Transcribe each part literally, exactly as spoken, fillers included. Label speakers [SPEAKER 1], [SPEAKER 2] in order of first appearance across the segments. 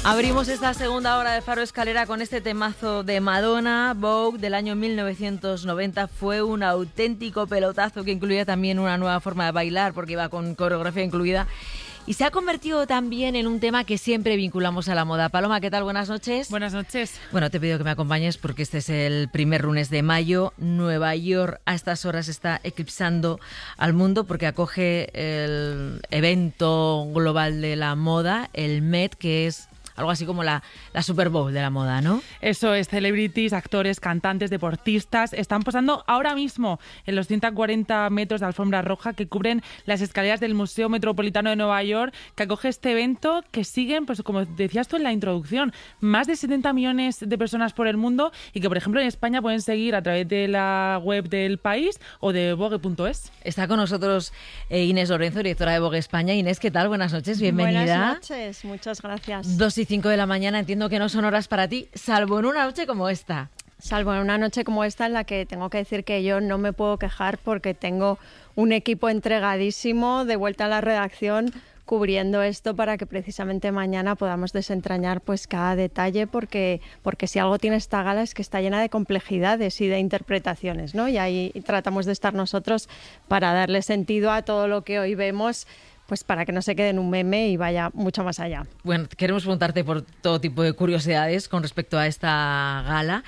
[SPEAKER 1] Abrimos esta segunda hora de Faro Escalera con este temazo de Madonna. Vogue del año mil novecientos noventa fue un auténtico pelotazo que incluía también una nueva forma de bailar porque iba con coreografía incluida. Y se ha convertido también en un tema que siempre vinculamos a la moda. Paloma, ¿qué tal? Buenas noches.
[SPEAKER 2] Buenas noches.
[SPEAKER 1] Bueno, te pido que me acompañes porque este es el primer lunes de mayo. Nueva York a estas horas está eclipsando al mundo porque acoge el evento global de la moda, el Met, que es algo así como la, la Super Bowl de la moda, ¿no?
[SPEAKER 2] Eso es, celebrities, actores, cantantes, deportistas están posando ahora mismo en los ciento cuarenta metros de alfombra roja que cubren las escaleras del Museo Metropolitano de Nueva York, que acoge este evento que siguen, pues como decías tú en la introducción, más de setenta millones de personas por el mundo y que, por ejemplo, en España pueden seguir a través de la web del país o de vogue punto es.
[SPEAKER 1] Está con nosotros eh, Inés Lorenzo, directora de Vogue España. Inés, ¿qué tal? Buenas noches, bienvenida.
[SPEAKER 3] Buenas noches, muchas gracias.
[SPEAKER 1] Dos y cinco de la mañana, entiendo que no son horas para ti, salvo en una noche como esta.
[SPEAKER 3] Salvo en una noche como esta en la que tengo que decir que yo no me puedo quejar porque tengo un equipo entregadísimo de vuelta a la redacción cubriendo esto para que precisamente mañana podamos desentrañar pues cada detalle porque, porque si algo tiene esta gala es que está llena de complejidades y de interpretaciones, ¿no? Y ahí tratamos de estar nosotros para darle sentido a todo lo que hoy vemos, pues para que no se quede en un meme y vaya mucho más allá.
[SPEAKER 1] Bueno, queremos preguntarte por todo tipo de curiosidades con respecto a esta gala,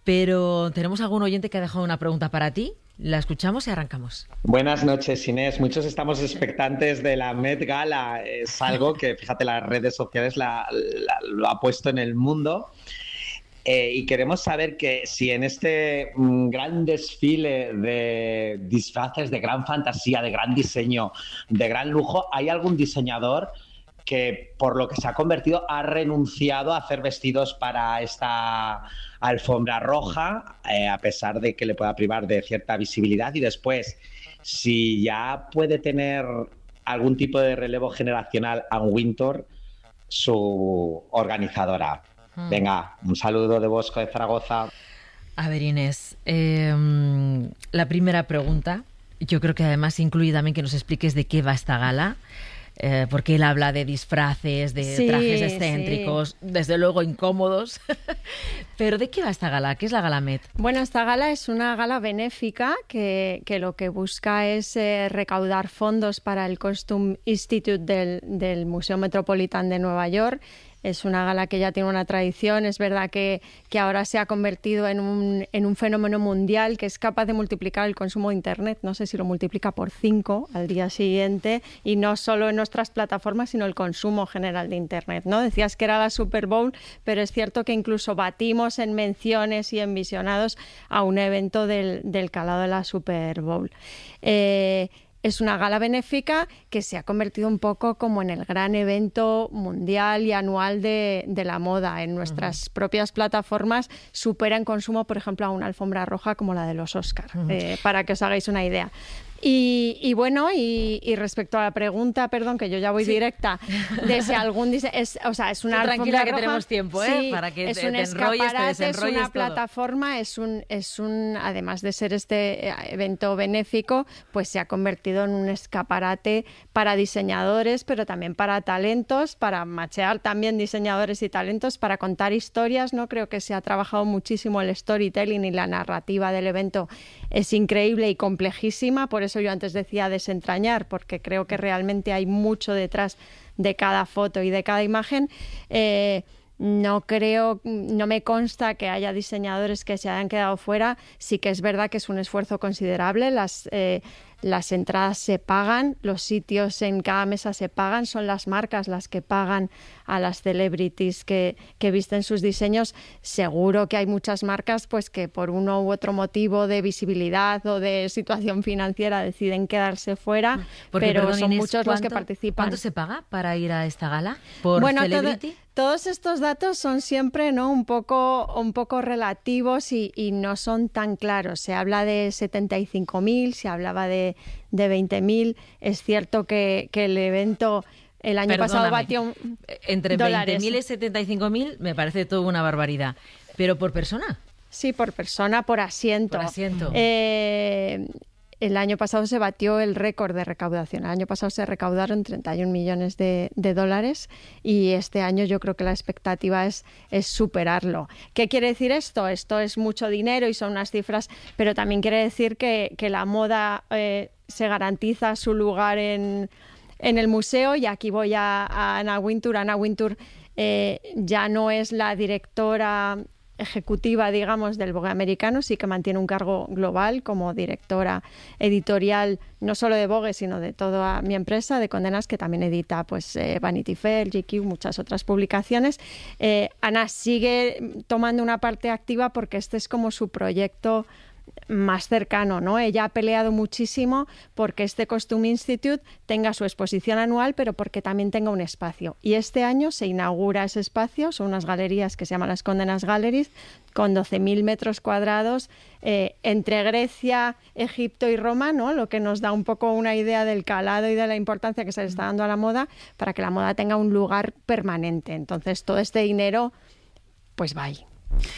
[SPEAKER 1] pero tenemos algún oyente que ha dejado una pregunta para ti. La escuchamos y arrancamos.
[SPEAKER 4] Buenas noches, Inés. Muchos estamos expectantes de la Met Gala. Es algo que, fíjate, las redes sociales la, la, lo ha puesto en el mundo. Eh, y queremos saber que si en este mm, gran desfile de disfraces de gran fantasía, de gran diseño, de gran lujo, ¿hay algún diseñador que, por lo que se ha convertido, ha renunciado a hacer vestidos para esta alfombra roja, eh, a pesar de que le pueda privar de cierta visibilidad? Y después, si ya puede tener algún tipo de relevo generacional Ann Wintour, su organizadora. Venga, un saludo de Bosco de Zaragoza.
[SPEAKER 1] A ver, Inés, eh, la primera pregunta, yo creo que además incluye también que nos expliques de qué va esta gala, eh, porque él habla de disfraces, de
[SPEAKER 3] sí,
[SPEAKER 1] trajes excéntricos, sí. Desde luego incómodos, pero ¿de qué va esta gala? ¿Qué es la Gala Met?
[SPEAKER 3] Bueno, esta gala es una gala benéfica que, que lo que busca es eh, recaudar fondos para el Costume Institute del, del Museo Metropolitano de Nueva York. Es una gala que ya tiene una tradición, es verdad que, que ahora se ha convertido en un, en un fenómeno mundial que es capaz de multiplicar el consumo de Internet, no sé si lo multiplica por cinco al día siguiente, y no solo en nuestras plataformas, sino el consumo general de Internet, ¿no? Decías que era la Super Bowl, pero es cierto que incluso batimos en menciones y en visionados a un evento del, del calado de la Super Bowl. Eh, Es una gala benéfica que se ha convertido un poco como en el gran evento mundial y anual de, de la moda. En nuestras uh-huh. propias plataformas supera en consumo, por ejemplo, a una alfombra roja como la de los Oscar, uh-huh. eh, para que os hagáis una idea. Y, y bueno, y, y respecto a la pregunta, perdón, que yo ya voy sí. directa, de si algún dise- es, o sea, es una
[SPEAKER 1] Tú tranquila
[SPEAKER 3] alfombra
[SPEAKER 1] que
[SPEAKER 3] roja,
[SPEAKER 1] tenemos tiempo, ¿eh?
[SPEAKER 3] Sí,
[SPEAKER 1] para que
[SPEAKER 3] es
[SPEAKER 1] te,
[SPEAKER 3] un
[SPEAKER 1] te enrolles, te desenrolles
[SPEAKER 3] es una
[SPEAKER 1] todo.
[SPEAKER 3] plataforma, es un, es un, además de ser este evento benéfico, pues se ha convertido en un escaparate para diseñadores, pero también para talentos, para machear también diseñadores y talentos, para contar historias, ¿no? Creo que se ha trabajado muchísimo el storytelling y la narrativa del evento es increíble y complejísima, por eso yo antes decía desentrañar, porque creo que realmente hay mucho detrás de cada foto y de cada imagen. Eh, no creo, no me consta que haya diseñadores que se hayan quedado fuera. Sí que es verdad que es un esfuerzo considerable. Las, eh, las entradas se pagan, los sitios en cada mesa se pagan, son las marcas las que pagan a las celebrities que, que visten sus diseños. Seguro que hay muchas marcas pues que por uno u otro motivo de visibilidad o de situación financiera deciden quedarse fuera, Porque, pero perdón, son Inés, muchos los que participan.
[SPEAKER 1] ¿Cuánto se paga para ir a esta gala por
[SPEAKER 3] bueno,
[SPEAKER 1] celebrity?
[SPEAKER 3] Todo, todos estos datos son siempre, ¿no?, un poco, un poco relativos y, y no son tan claros. Se habla de setenta y cinco mil, se hablaba de, de veinte mil. Es cierto que, que el evento el año
[SPEAKER 1] Perdóname,
[SPEAKER 3] pasado batió un,
[SPEAKER 1] entre veinte mil y setenta y cinco mil me parece toda una barbaridad. ¿Pero por persona?
[SPEAKER 3] Sí, por persona, por asiento.
[SPEAKER 1] Por asiento.
[SPEAKER 3] Eh, el año pasado se batió el récord de recaudación. El año pasado se recaudaron treinta y un millones de, de dólares y este año yo creo que la expectativa es, es superarlo. ¿Qué quiere decir esto? Esto es mucho dinero y son unas cifras, pero también quiere decir que, que la moda eh, se garantiza su lugar en, en el museo, y aquí voy a, a Anna Wintour. Anna Wintour eh, ya no es la directora ejecutiva, digamos, del Vogue americano, sí que mantiene un cargo global como directora editorial, no solo de Vogue, sino de toda mi empresa, de Condé Nast, que también edita pues eh, Vanity Fair, G Q, muchas otras publicaciones. Eh, Ana sigue tomando una parte activa porque este es como su proyecto más cercano, ¿no? Ella ha peleado muchísimo porque este Costume Institute tenga su exposición anual, pero porque también tenga un espacio. Y este año se inaugura ese espacio, son unas galerías que se llaman las Condé Nast Galleries, con doce mil metros cuadrados eh, entre Grecia, Egipto y Roma, ¿no? Lo que nos da un poco una idea del calado y de la importancia que se le está dando a la moda para que la moda tenga un lugar permanente. Entonces, todo este dinero, pues va ahí.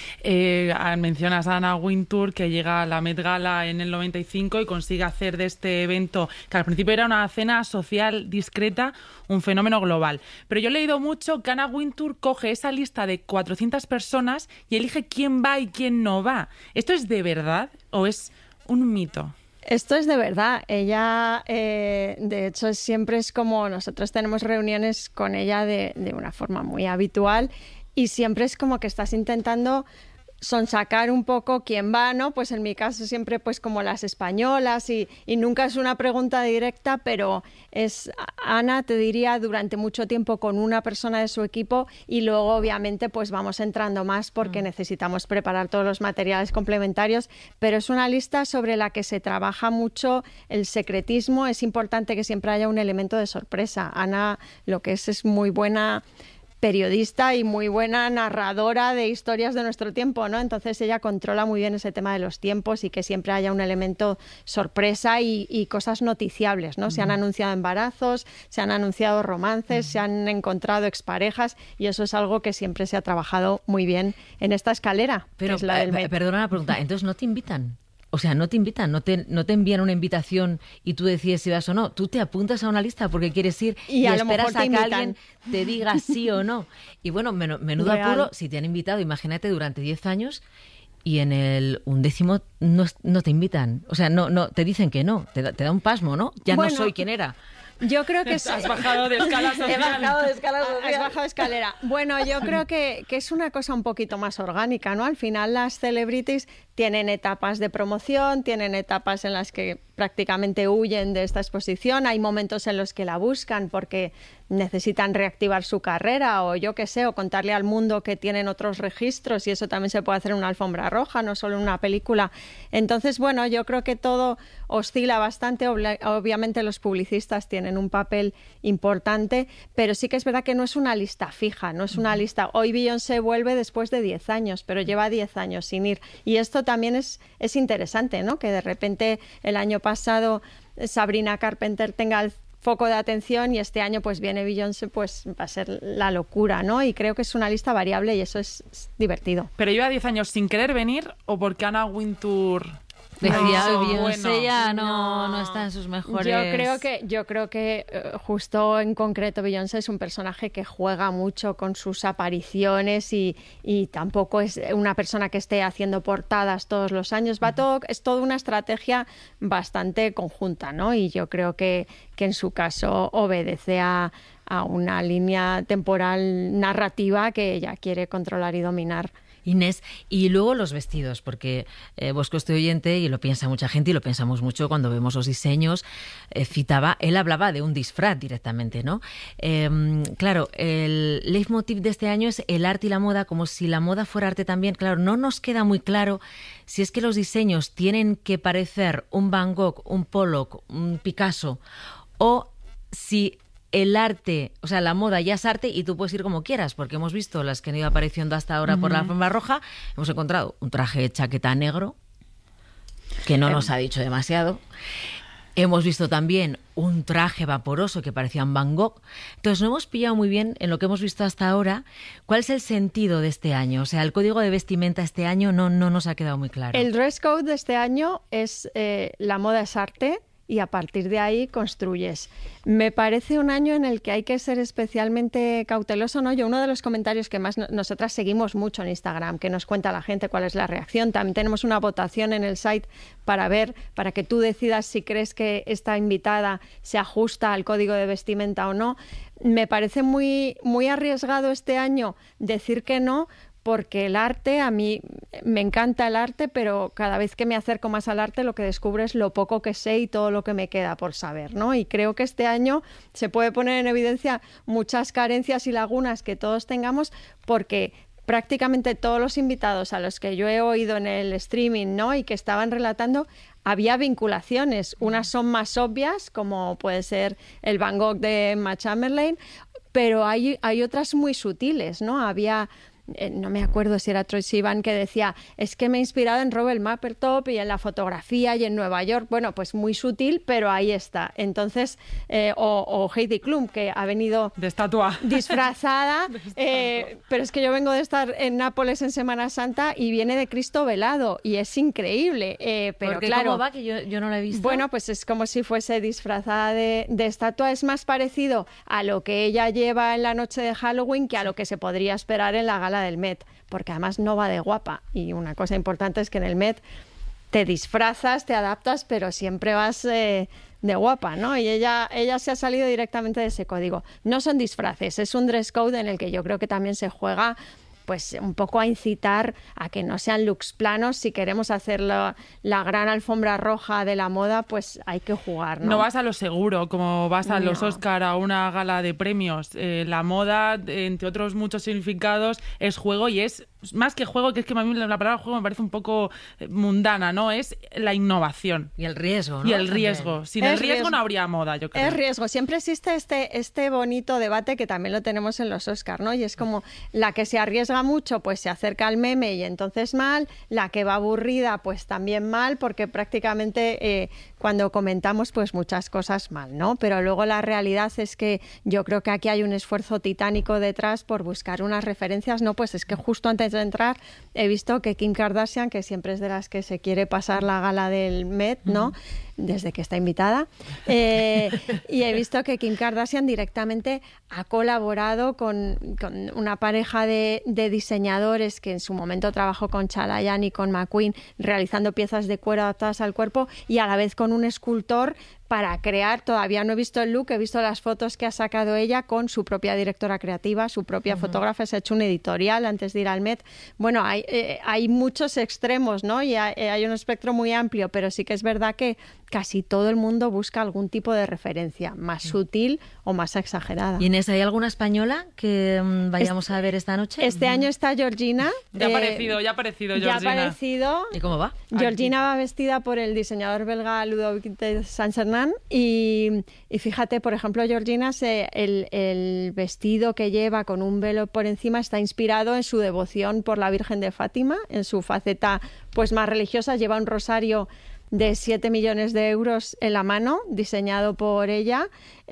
[SPEAKER 2] Eh, mencionas a Anna Wintour, que llega a la Met Gala en el noventa y cinco y consigue hacer de este evento, que al principio era una cena social discreta, un fenómeno global. Pero yo he leído mucho que Anna Wintour coge esa lista de cuatrocientas personas y elige quién va y quién no va. ¿Esto es de verdad o es un mito?
[SPEAKER 3] Esto es de verdad. Ella, eh, de hecho, siempre es como nosotros tenemos reuniones con ella de, de una forma muy habitual. Y siempre es como que estás intentando sonsacar un poco quién va, ¿no? Pues en mi caso siempre pues como las españolas y, y nunca es una pregunta directa, pero es Ana, te diría, durante mucho tiempo con una persona de su equipo y luego obviamente pues vamos entrando más porque mm. necesitamos preparar todos los materiales complementarios, pero es una lista sobre la que se trabaja mucho el secretismo. Es importante que siempre haya un elemento de sorpresa. Ana lo que es es muy buena periodista y muy buena narradora de historias de nuestro tiempo, ¿no? Entonces ella controla muy bien ese tema de los tiempos y que siempre haya un elemento sorpresa y, y cosas noticiables, ¿no? Uh-huh. Se han anunciado embarazos, se han anunciado romances, uh-huh. se han encontrado exparejas y eso es algo que siempre se ha trabajado muy bien en esta escalera.
[SPEAKER 1] Pero,
[SPEAKER 3] que es la del
[SPEAKER 1] eh, perdona la pregunta, ¿entonces no te invitan? O sea, no te invitan, no te, no te envían una invitación y tú decides si vas o no. Tú te apuntas a una lista porque quieres ir y, y a esperas a que alguien te diga sí o no. Y bueno, menudo Real. apuro, si te han invitado, imagínate, durante diez años y en el undécimo no, no te invitan. O sea, no, no te dicen que no, te da, te da un pasmo, ¿no? Ya bueno, no soy quien era.
[SPEAKER 3] Yo creo que...
[SPEAKER 2] Has bajado de escala social.
[SPEAKER 1] He bajado de escala social.
[SPEAKER 3] Has bajado de escalera. Bueno, yo creo que, que es una cosa un poquito más orgánica, ¿no? Al final las celebrities tienen etapas de promoción, tienen etapas en las que prácticamente huyen de esta exposición, hay momentos en los que la buscan porque necesitan reactivar su carrera o yo qué sé, o contarle al mundo que tienen otros registros y eso también se puede hacer en una alfombra roja, no solo en una película. Entonces, bueno, yo creo que todo oscila bastante, obviamente los publicistas tienen un papel importante, pero sí que es verdad que no es una lista fija, no es una lista, hoy Beyoncé vuelve después de diez años, pero lleva diez años sin ir y esto también es, es interesante, ¿no? Que de repente el año pasado Sabrina Carpenter tenga el foco de atención y este año pues viene Beyoncé, pues va a ser la locura, ¿no? Y creo que es una lista variable y eso es, es divertido.
[SPEAKER 2] ¿Pero lleva diez años sin querer venir o porque Anna Wintour
[SPEAKER 1] decía, no, Beyoncé bueno, ya no, no está en sus mejores...
[SPEAKER 3] Yo creo que, yo creo que uh, justo en concreto Beyoncé es un personaje que juega mucho con sus apariciones y, y tampoco es una persona que esté haciendo portadas todos los años. Va todo, es toda una estrategia bastante conjunta, ¿no? Y yo creo que, que en su caso obedece a, a una línea temporal narrativa que ella quiere controlar y dominar.
[SPEAKER 1] Inés, y luego los vestidos, porque eh, Bosco este oyente, y lo piensa mucha gente y lo pensamos mucho cuando vemos los diseños, eh, citaba, él hablaba de un disfraz directamente, ¿no? Eh, claro, el leitmotiv de este año es el arte y la moda, como si la moda fuera arte también. Claro, no nos queda muy claro si es que los diseños tienen que parecer un Van Gogh, un Pollock, un Picasso, o si el arte, o sea, la moda ya es arte y tú puedes ir como quieras, porque hemos visto las que han ido apareciendo hasta ahora uh-huh. por la alfombra roja. Hemos encontrado un traje de chaqueta negro, que no nos ha dicho demasiado. Hemos visto también un traje vaporoso que parecía un Van Gogh. Entonces no hemos pillado muy bien en lo que hemos visto hasta ahora cuál es el sentido de este año. O sea, el código de vestimenta este año no, no nos ha quedado muy claro.
[SPEAKER 3] El dress code de este año es eh, la moda es arte y a partir de ahí construyes. Me parece un año en el que hay que ser especialmente cauteloso, ¿no? Yo uno de los comentarios que más no, nosotras seguimos mucho en Instagram, que nos cuenta la gente cuál es la reacción. También tenemos una votación en el site para ver, para que tú decidas si crees que esta invitada se ajusta al código de vestimenta o no. Me parece muy, muy arriesgado este año decir que no, porque el arte, a mí me encanta el arte, pero cada vez que me acerco más al arte lo que descubro es lo poco que sé y todo lo que me queda por saber, ¿no? Y creo que este año se puede poner en evidencia muchas carencias y lagunas que todos tengamos, porque prácticamente todos los invitados a los que yo he oído en el streaming, ¿no?, y que estaban relatando, había vinculaciones. Unas son más obvias, como puede ser el Van Gogh de Emma Chamberlain, pero hay, hay otras muy sutiles, ¿no? Había... Eh, no me acuerdo si era Troye Sivan que decía, es que me he inspirado en Robert Mapplethorpe y en la fotografía y en Nueva York. Bueno, pues muy sutil, pero ahí está. Entonces, eh, o, o Heidi Klum, que ha venido
[SPEAKER 2] de estatua
[SPEAKER 3] disfrazada,
[SPEAKER 2] de estatua.
[SPEAKER 3] Eh, pero es que yo vengo de estar en Nápoles en Semana Santa y viene de Cristo velado y es increíble. Eh, pero
[SPEAKER 1] Porque
[SPEAKER 3] claro,
[SPEAKER 1] ¿cómo va? Que yo, yo no la he visto.
[SPEAKER 3] Bueno, pues es como si fuese disfrazada de, de estatua. Es más parecido a lo que ella lleva en la noche de Halloween que a lo que se podría esperar en la gala del Met, porque además no va de guapa. Y una cosa importante es que en el Met te disfrazas, te adaptas, pero siempre vas eh, de guapa, ¿no? Y ella, ella se ha salido directamente de ese código. No son disfraces, es un dress code en el que yo creo que también se juega pues un poco a incitar a que no sean looks planos. Si queremos hacer la, la gran alfombra roja de la moda, pues hay que jugar, ¿no?
[SPEAKER 2] No vas a lo seguro, como vas a
[SPEAKER 3] No.
[SPEAKER 2] los Oscar, a una gala de premios. Eh, la moda, entre otros muchos significados, es juego y es más que juego, que es que a mí la palabra juego me parece un poco mundana, ¿no? Es la innovación.
[SPEAKER 1] Y el riesgo, ¿no?
[SPEAKER 2] Y el riesgo. Sin
[SPEAKER 3] Es
[SPEAKER 2] el riesgo
[SPEAKER 3] riesgo.
[SPEAKER 2] no habría moda, yo creo.
[SPEAKER 3] Es riesgo. Siempre existe este, este bonito debate que también lo tenemos en los Oscar, ¿no? Y es como la que se arriesga mucho, pues se acerca al meme y entonces mal. La que va aburrida, pues también mal, porque prácticamente eh, cuando comentamos, pues muchas cosas mal, ¿no? Pero luego la realidad es que yo creo que aquí hay un esfuerzo titánico detrás por buscar unas referencias, ¿no? Pues es que justo antes de entrar he visto que Kim Kardashian, que siempre es de las que se quiere pasar la gala del Met, ¿no? Uh-huh. Desde que está invitada, eh, y he visto que Kim Kardashian directamente ha colaborado con, con una pareja de, de diseñadores que en su momento trabajó con Chalayan y con McQueen realizando piezas de cuero adaptadas al cuerpo, y a la vez con un escultor para crear, todavía no he visto el look, he visto las fotos que ha sacado ella con su propia directora creativa, su propia uh-huh. fotógrafa, se ha hecho un editorial antes de ir al Met. Bueno, hay, eh, hay muchos extremos, ¿no? Y hay, hay un espectro muy amplio, pero sí que es verdad que casi todo el mundo busca algún tipo de referencia, más sutil o más exagerada.
[SPEAKER 1] ¿Y Inés, hay alguna española que um, vayamos este, a ver esta noche?
[SPEAKER 3] Este año está Georgina.
[SPEAKER 2] Ya ha
[SPEAKER 3] eh,
[SPEAKER 2] aparecido, ya ha aparecido Georgina.
[SPEAKER 3] Ya ha aparecido.
[SPEAKER 1] ¿Y cómo va?
[SPEAKER 3] Georgina va vestida por el diseñador belga Ludovic de Saint-Germain y, y fíjate, por ejemplo, Georgina, se, el, el vestido que lleva con un velo por encima está inspirado en su devoción por la Virgen de Fátima, en su faceta pues más religiosa. Lleva un rosario de siete millones de euros en la mano, diseñado por ella.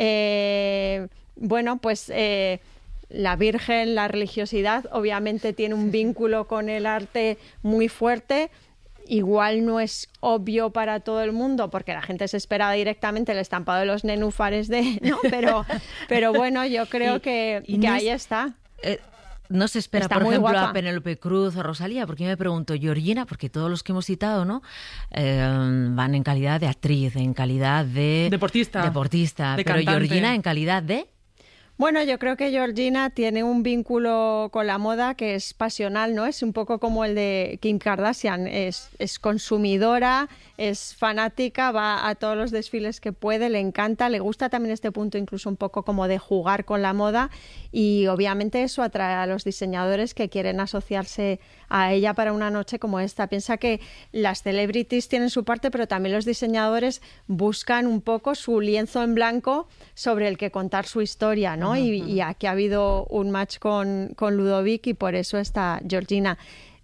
[SPEAKER 3] Eh, bueno, pues eh, la Virgen, la religiosidad, obviamente tiene un vínculo con el arte muy fuerte. Igual no es obvio para todo el mundo, porque la gente se esperaba directamente el estampado de los nenúfares de, ¿no? Pero, pero bueno, yo creo y, que, que ahí está.
[SPEAKER 1] Eh, No se espera,
[SPEAKER 3] Está
[SPEAKER 1] por ejemplo,
[SPEAKER 3] guapa.
[SPEAKER 1] a Penélope Cruz o Rosalía, porque yo me pregunto, Georgina, porque todos los que hemos citado, ¿no? Eh, van en calidad de actriz, en calidad de...
[SPEAKER 2] Deportista.
[SPEAKER 1] Deportista,
[SPEAKER 2] de
[SPEAKER 1] pero
[SPEAKER 2] cantante.
[SPEAKER 1] Georgina en calidad de...
[SPEAKER 3] Bueno, yo creo que Georgina tiene un vínculo con la moda que es pasional, ¿no? Es un poco como el de Kim Kardashian, es, es consumidora, es fanática, va a todos los desfiles que puede, le encanta, le gusta también este punto incluso un poco como de jugar con la moda, y obviamente eso atrae a los diseñadores que quieren asociarse a ella para una noche como esta. Piensa que las celebrities tienen su parte, pero también los diseñadores buscan un poco su lienzo en blanco sobre el que contar su historia, ¿no? Uh-huh. Y, y aquí ha habido un match con, con Ludovic y por eso está Georgina.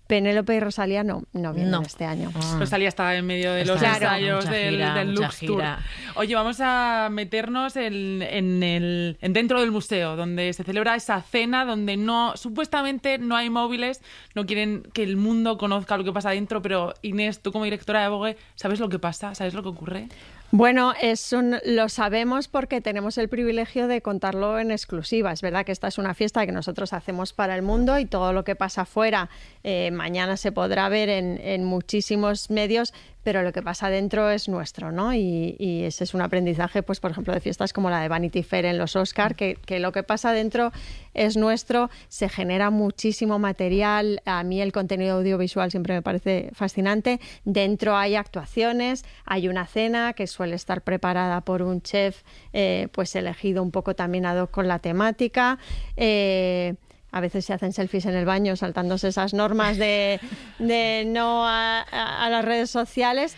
[SPEAKER 3] Penélope y Rosalía no, no vienen
[SPEAKER 1] No.
[SPEAKER 3] este año.
[SPEAKER 2] Mm. Rosalía está en medio de los
[SPEAKER 1] Está-
[SPEAKER 2] ensayos
[SPEAKER 1] mucha
[SPEAKER 2] del,
[SPEAKER 1] gira,
[SPEAKER 2] del
[SPEAKER 1] mucha
[SPEAKER 2] Lux Tour.
[SPEAKER 1] gira.
[SPEAKER 2] Oye, vamos a meternos en, en el, en dentro del museo, donde se celebra esa cena, donde no supuestamente no hay móviles, no quieren que el mundo conozca lo que pasa dentro, pero Inés, tú como directora de Vogue, ¿sabes lo que pasa? ¿Sabes lo que ocurre?
[SPEAKER 3] Bueno, es un, lo sabemos porque tenemos el privilegio de contarlo en exclusiva. Es verdad que esta es una fiesta que nosotros hacemos para el mundo y todo lo que pasa afuera eh, mañana se podrá ver en, en muchísimos medios, pero lo que pasa dentro es nuestro, ¿no? Y, y ese es un aprendizaje, pues por ejemplo, de fiestas como la de Vanity Fair en los Oscar, que, que lo que pasa dentro es nuestro, se genera muchísimo material. A mí el contenido audiovisual siempre me parece fascinante. Dentro hay actuaciones, hay una cena que suele estar preparada por un chef, eh, pues elegido un poco también ad hoc con la temática. Eh, A veces se hacen selfies en el baño saltándose esas normas de, de no a, a, a las redes sociales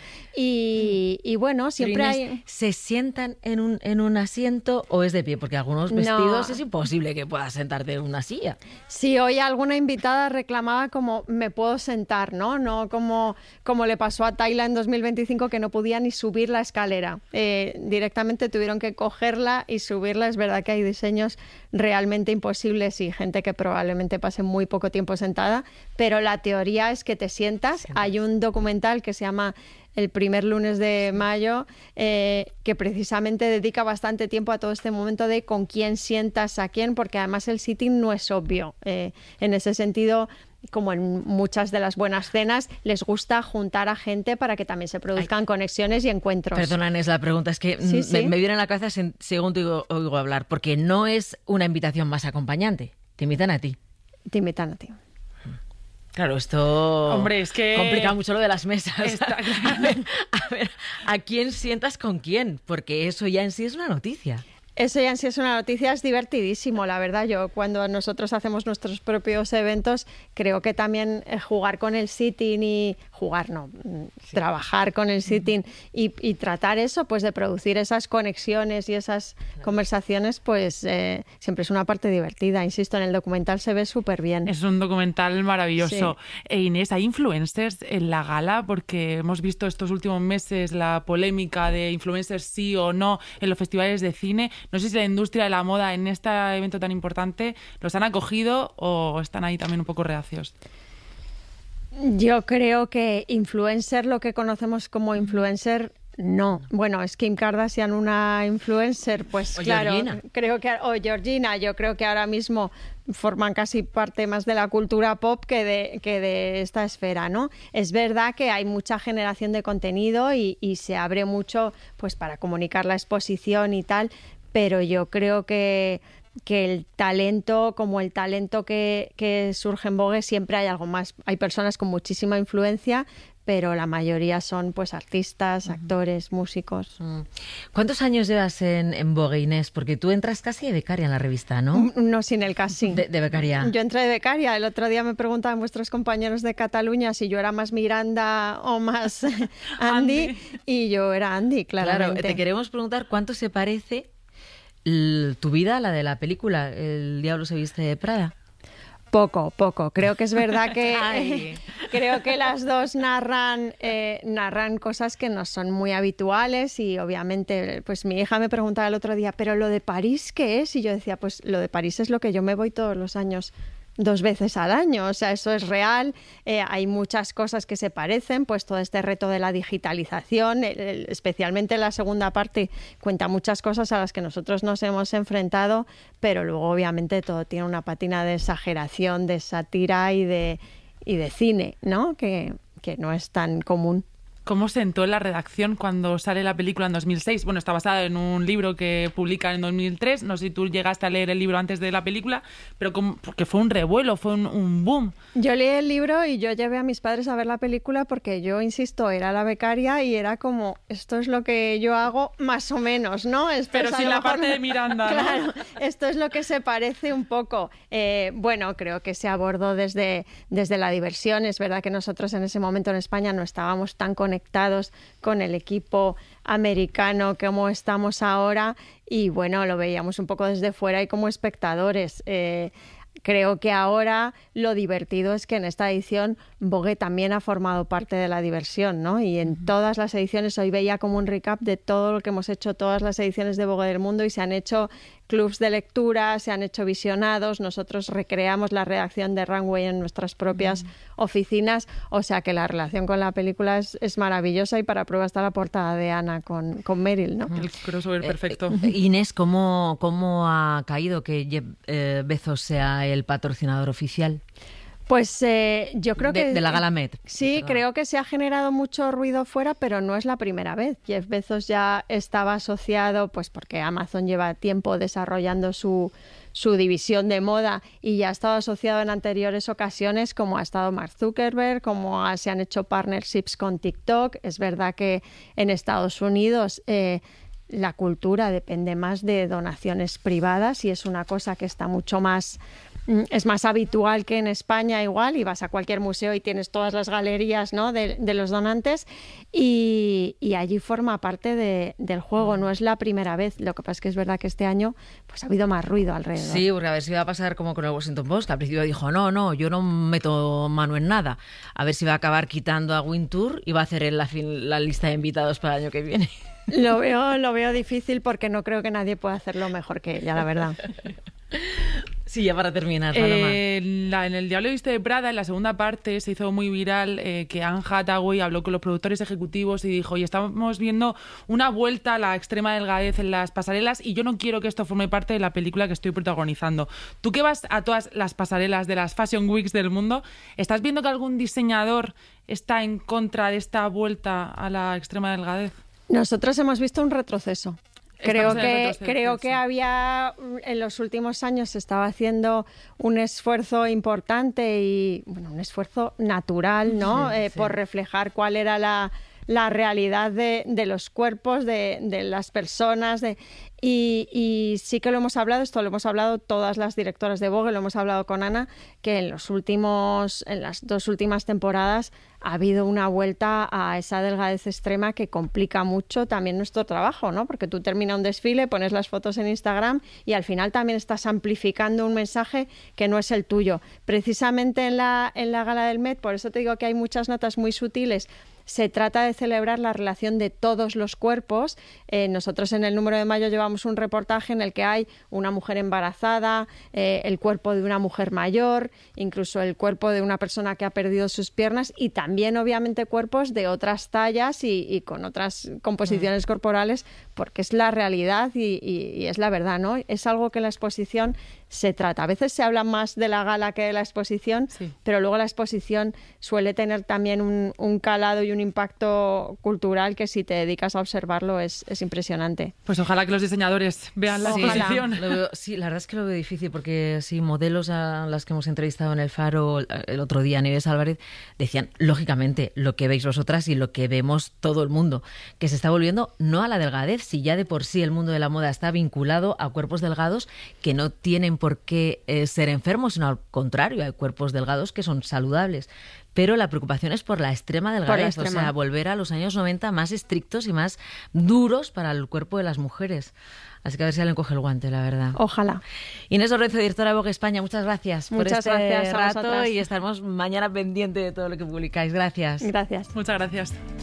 [SPEAKER 3] y, y bueno, siempre
[SPEAKER 1] Pero Inés,
[SPEAKER 3] hay...
[SPEAKER 1] ¿se sientan en un, en un asiento o es de pie? Porque algunos vestidos
[SPEAKER 3] No.
[SPEAKER 1] es imposible que puedas sentarte en una silla.
[SPEAKER 3] Sí, hoy alguna invitada reclamaba como me puedo sentar, ¿no? No como, como le pasó a Tayla en dos mil veinticinco que no podía ni subir la escalera. Eh, directamente tuvieron que cogerla y subirla. Es verdad que hay diseños realmente imposibles y gente que probablemente pase muy poco tiempo sentada, pero la teoría es que te sientas.
[SPEAKER 1] Sientas.
[SPEAKER 3] Hay un documental que se llama El primer lunes de mayo, eh, que precisamente dedica bastante tiempo a todo este momento de con quién sientas a quién, porque además el sitting no es obvio. Eh, en ese sentido, como en muchas de las buenas cenas, les gusta juntar a gente para que también se produzcan Ay. conexiones y encuentros.
[SPEAKER 1] Perdona, Inés, la pregunta es que
[SPEAKER 3] Sí,
[SPEAKER 1] me,
[SPEAKER 3] sí.
[SPEAKER 1] me viene a la cabeza sen- según te oigo, oigo hablar, porque no es una invitación más acompañante, te invitan a ti.
[SPEAKER 3] Te invitan a ti.
[SPEAKER 1] Claro, esto
[SPEAKER 2] Hombre, es que-
[SPEAKER 1] complica mucho lo de las mesas.
[SPEAKER 2] Está claro.
[SPEAKER 1] A ver, a ver, ¿a quién sientas con quién? Porque eso ya en sí es una noticia.
[SPEAKER 3] Eso ya en sí es una noticia, es divertidísimo, la verdad. Yo cuando nosotros hacemos nuestros propios eventos, creo que también eh, jugar con el sitting y jugar, no, sí. trabajar con el sitting y, y tratar eso, pues de producir esas conexiones y esas claro. conversaciones, pues eh, siempre es una parte divertida. Insisto, en el documental se ve súper bien.
[SPEAKER 2] Es un documental maravilloso.
[SPEAKER 3] Sí.
[SPEAKER 2] E Inés, ¿hay influencers en la gala? Porque hemos visto estos últimos meses la polémica de influencers sí o no en los festivales de cine. No sé si la industria de la moda en este evento tan importante los han acogido o están ahí también un poco reacios.
[SPEAKER 3] Yo creo que influencer, lo que conocemos como influencer, no. Bueno, es Kim Kardashian una influencer, pues
[SPEAKER 1] o
[SPEAKER 3] claro,
[SPEAKER 1] Georgina.
[SPEAKER 3] creo que o Georgina, yo creo que ahora mismo forman casi parte más de la cultura pop que de, que de esta esfera, ¿no? Es verdad que hay mucha generación de contenido y, y se abre mucho pues para comunicar la exposición y tal, pero yo creo que, que el talento, como el talento que, que surge en Vogue, siempre hay algo más. Hay personas con muchísima influencia, pero la mayoría son pues artistas, uh-huh. actores, músicos.
[SPEAKER 1] Uh-huh. ¿Cuántos años llevas en, en Vogue, Inés? Porque tú entras casi de becaria en la revista, ¿no?
[SPEAKER 3] No, sin el casi.
[SPEAKER 1] De, de becaria.
[SPEAKER 3] Yo entré de becaria. El otro día me preguntaban vuestros compañeros de Cataluña si yo era más Miranda o más Andy, Andy. Y yo era Andy, claramente.
[SPEAKER 1] Claro, te queremos preguntar cuánto se parece l- tu vida a la de la película El diablo se viste de Prada.
[SPEAKER 3] Poco, poco. Creo que es verdad que eh, creo que las dos narran eh, narran cosas que no son muy habituales y obviamente, pues mi hija me preguntaba el otro día, ¿pero lo de París qué es? Y yo decía, pues lo de París es lo que yo me voy todos los años dos veces al año, o sea, eso es real. Eh, hay muchas cosas que se parecen, pues todo este reto de la digitalización, el, el, especialmente la segunda parte, cuenta muchas cosas a las que nosotros nos hemos enfrentado, pero luego obviamente todo tiene una patina de exageración, de sátira y de, y de cine, ¿no? Que, que no es tan común.
[SPEAKER 2] ¿Cómo sentó en la redacción cuando sale la película en dos mil seis? Bueno, está basada en un libro que publican en dos mil tres. No sé si tú llegaste a leer el libro antes de la película, pero como, porque fue un revuelo, fue un, un boom.
[SPEAKER 3] Yo leí el libro y yo llevé a mis padres a ver la película porque yo, insisto, era la becaria y era como, esto es lo que yo hago más o menos, ¿no? Esto
[SPEAKER 2] pero
[SPEAKER 3] es
[SPEAKER 2] sin la parte de Miranda, ¿no?
[SPEAKER 3] Claro, esto es lo que se parece un poco. Eh, bueno, creo que se abordó desde, desde la diversión. Es verdad que nosotros en ese momento en España no estábamos tan conectados con el equipo americano como estamos ahora y bueno, lo veíamos un poco desde fuera y como espectadores. Eh, Creo que ahora lo divertido es que en esta edición Vogue también ha formado parte de la diversión, ¿no? Y en todas las ediciones, hoy veía como un recap de todo lo que hemos hecho, todas las ediciones de Vogue del mundo, y se han hecho clubs de lectura, se han hecho visionados, nosotros recreamos la redacción de Runway en nuestras propias mm. oficinas, o sea que la relación con la película es, es maravillosa, y para prueba está la portada de Ana con, con Meryl, ¿no?
[SPEAKER 2] El crossover perfecto.
[SPEAKER 1] Eh, eh, Inés, ¿cómo, ¿cómo ha caído que Jeff eh, Bezos sea el patrocinador oficial?
[SPEAKER 3] Pues eh, yo creo
[SPEAKER 1] de,
[SPEAKER 3] que...
[SPEAKER 1] De la Gala Met.
[SPEAKER 3] Sí, perdón. Creo que se ha generado mucho ruido fuera, pero no es la primera vez. Jeff Bezos ya estaba asociado, pues porque Amazon lleva tiempo desarrollando su, su división de moda, y ya ha estado asociado en anteriores ocasiones, como ha estado Mark Zuckerberg, como ha, se han hecho partnerships con TikTok. Es verdad que en Estados Unidos... Eh, la cultura depende más de donaciones privadas, y es una cosa que está mucho más... Es más habitual que en España igual, y vas a cualquier museo y tienes todas las galerías, ¿no?, de, de los donantes, y, y allí forma parte de, del juego. No es la primera vez. Lo que pasa es que es verdad que este año pues ha habido más ruido alrededor.
[SPEAKER 1] Sí, porque a ver si va a pasar como con el Washington Post, que al principio dijo, no, no, yo no meto mano en nada. A ver si va a acabar quitando a Wintour y va a hacer en la, fin, la lista de invitados para el año que viene.
[SPEAKER 3] Lo veo, lo veo difícil, porque no creo que nadie pueda hacerlo mejor que ella, la verdad.
[SPEAKER 1] Sí, ya para terminar,
[SPEAKER 2] eh, en, la, en El Diablo Viste de Prada, en la segunda parte, se hizo muy viral eh, que Anne Hathaway habló con los productores ejecutivos y dijo, y estamos viendo una vuelta a la extrema delgadez en las pasarelas, y yo no quiero que esto forme parte de la película que estoy protagonizando. Tú que vas a todas las pasarelas de las Fashion Weeks del mundo, ¿estás viendo que algún diseñador está en contra de esta vuelta a la extrema delgadez?
[SPEAKER 3] Nosotros hemos visto un retroceso. Creo que, creo que había, en los últimos años se estaba haciendo un esfuerzo importante y, bueno, un esfuerzo natural, ¿no? Sí, eh, sí. Por reflejar cuál era la, la realidad de, de los cuerpos, de, de las personas, de... Y, y sí que lo hemos hablado, esto lo hemos hablado todas las directoras de Vogue, lo hemos hablado con Ana, que en los últimos, en las dos últimas temporadas ha habido una vuelta a esa delgadez extrema que complica mucho también nuestro trabajo, ¿no? Porque tú terminas un desfile, pones las fotos en Instagram y al final también estás amplificando un mensaje que no es el tuyo. Precisamente en la, en la gala del Met, por eso te digo que hay muchas notas muy sutiles. Se trata de celebrar la relación de todos los cuerpos. Eh, nosotros en el número de mayo llevamos un reportaje en el que hay una mujer embarazada, eh, el cuerpo de una mujer mayor, incluso el cuerpo de una persona que ha perdido sus piernas, y también obviamente cuerpos de otras tallas y, y con otras composiciones mm. corporales, porque es la realidad y, y, y es la verdad, ¿no? Es algo que la exposición se trata. A veces se habla más de la gala que de la exposición, sí. pero luego la exposición suele tener también un, un calado y un impacto cultural que, si te dedicas a observarlo, es, es impresionante.
[SPEAKER 2] Pues ojalá que los diseñadores vean la
[SPEAKER 1] ojalá.
[SPEAKER 2] exposición.
[SPEAKER 1] Lo veo, sí, la verdad es que lo veo difícil, porque sí, modelos a las que hemos entrevistado en El Faro el otro día, Nieves Álvarez, decían, lógicamente, lo que veis vosotras y lo que vemos todo el mundo, que se está volviendo no a la delgadez, si ya de por sí el mundo de la moda está vinculado a cuerpos delgados que no tienen por qué eh, ser enfermos, sino al contrario, hay cuerpos delgados que son saludables. Pero la preocupación es por la extrema delgadez, la extrema. O sea, volver a los años noventa más estrictos y más duros para el cuerpo de las mujeres. Así que a ver si alguien coge el guante, la verdad.
[SPEAKER 3] Ojalá.
[SPEAKER 1] Inés Orrezo, directora de Vogue España, muchas gracias
[SPEAKER 3] muchas
[SPEAKER 1] por este
[SPEAKER 3] gracias
[SPEAKER 1] rato, y estaremos mañana pendientes de todo lo que publicáis. Gracias.
[SPEAKER 3] Gracias.
[SPEAKER 2] Muchas gracias.